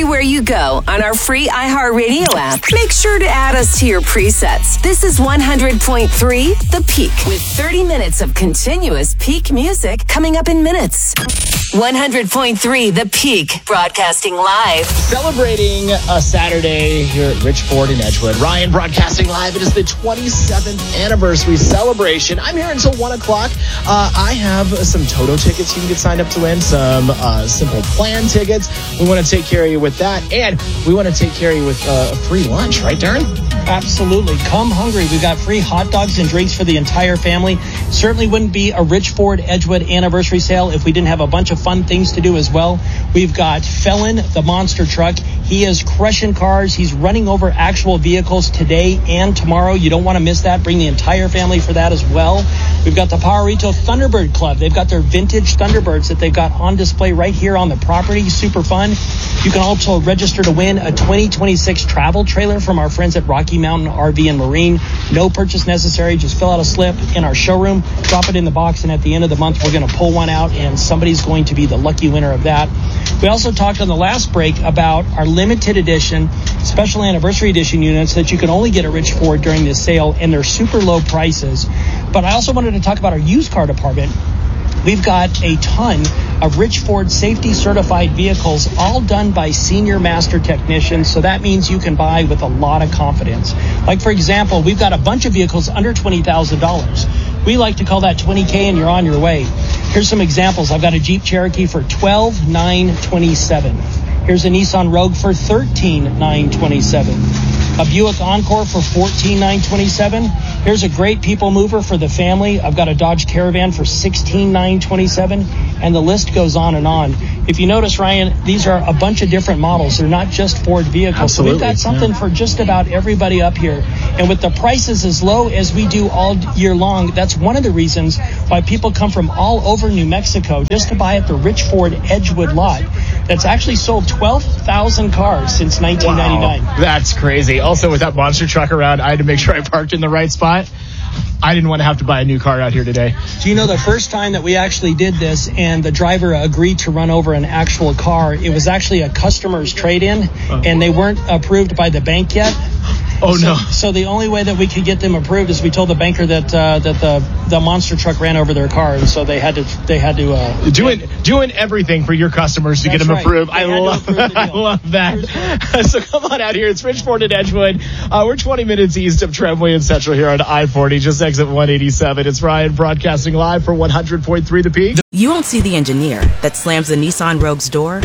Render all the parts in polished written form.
everywhere you go on our free iHeartRadio app. Make sure to add us to your presets. This is 100.3 The Peak, with 30 minutes of continuous peak music coming up in minutes. 100.3 The Peak, broadcasting live. Celebrating a Saturday here at Rich Ford in Edgewood. Ryan broadcasting live. It is the 27th anniversary celebration. I'm here until 1 o'clock. I have some Toto tickets you can get signed up to win, some Simple Plan tickets. We want to take care of you with that, and we want to take care of you with a free lunch, right, Darren? Absolutely. Come hungry. We've got free hot dogs and drinks for the entire family. Certainly wouldn't be a Rich Ford Edgewood anniversary sale if we didn't have a bunch of fun things to do as well. We've got Felon, the monster truck. He is crushing cars. He's running over actual vehicles today and tomorrow. You don't want to miss that. Bring the entire family for that as well. We've got the Power Retail Thunderbird Club. They've got their vintage Thunderbirds that they've got on display right here on the property. Super fun. You can also register to win a 2026 travel trailer from our friends at Rocky Mountain RV and Marine. No purchase necessary. Just fill out a slip in our showroom, drop it in the box, and at the end of the month, we're going to pull one out, and somebody's going to be the lucky winner of that. We also talked on the last break about our limited edition, special anniversary edition units that you can only get at Rich Ford during this sale, and they're super low prices. But I also wanted to talk about our used car department. We've got a ton of Rich Ford safety certified vehicles, all done by senior master technicians. So that means you can buy with a lot of confidence. Like, for example, we've got a bunch of vehicles under $20,000. We like to call that $20K and you're on your way. Here's some examples. I've got a Jeep Cherokee for $12,927. Here's a Nissan Rogue for $13,927. A Buick Encore for $14,927. Here's a great people mover for the family. I've got a Dodge Caravan for $16,927, and the list goes on and on. If you notice, Ryan, these are a bunch of different models. They're not just Ford vehicles. Absolutely. So we've got something for just about everybody up here. And with the prices as low as we do all year long, that's one of the reasons why people come from all over New Mexico just to buy at the Rich Ford Edgewood lot. That's actually sold 12,000 cars since 1999. Wow, that's crazy. Also, with that monster truck around, I had to make sure I parked in the right spot. I didn't want to have to buy a new car out here today. Do you know the first time that we actually did this and the driver agreed to run over an actual car, it was actually a customer's trade-in, and they weren't approved by the bank yet. Oh, no. So the only way that we could get them approved is we told the banker that the monster truck ran over their car, and so they had to doing everything for your customers to get them approved. I love that. So come on out here. It's Rich Ford in Edgewood. We're 20 minutes east of Tremway and Central here on I-40, just exit 187. It's Ryan broadcasting live for 100.3 The Peak. You won't see the engineer that slams the Nissan Rogue's door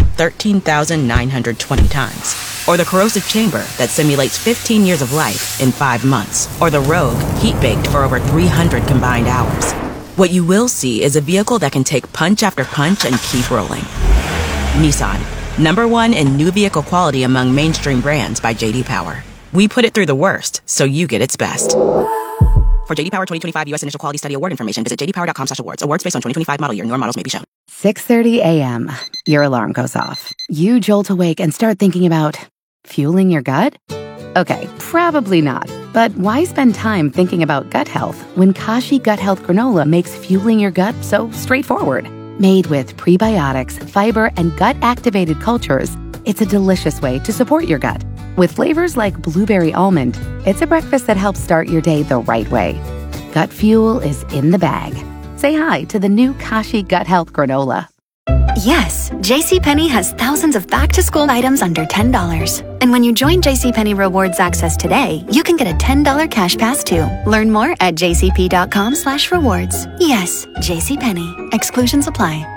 13,920 times. Or the corrosive chamber that simulates 15 years of life in 5 months. Or the Rogue heat-baked for over 300 combined hours. What you will see is a vehicle that can take punch after punch and keep rolling. Nissan, #1 in new vehicle quality among mainstream brands by J.D. Power. We put it through the worst, so you get its best. For J.D. Power 2025 U.S. Initial Quality Study Award information, visit jdpower.com/awards. Awards based on 2025 model year. Newer models may be shown. 6:30 a.m. Your alarm goes off. You jolt awake and start thinking about fueling your gut? Okay, probably not. But why spend time thinking about gut health when Kashi Gut Health Granola makes fueling your gut so straightforward? Made with prebiotics, fiber, and gut-activated cultures, it's a delicious way to support your gut. With flavors like blueberry almond, it's a breakfast that helps start your day the right way. Gut fuel is in the bag. Say hi to the new Kashi Gut Health Granola. Yes, JCPenney has thousands of back-to-school items under $10. And when you join JCPenney Rewards Access today, you can get a $10 cash pass too. Learn more at jcp.com/rewards. Yes, JCPenney. Exclusions apply.